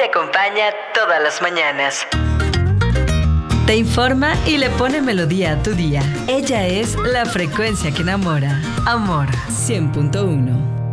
te acompaña todas las mañanas. Te informa y le pone melodía a tu día. Ella es la frecuencia que enamora. Amor 100.1.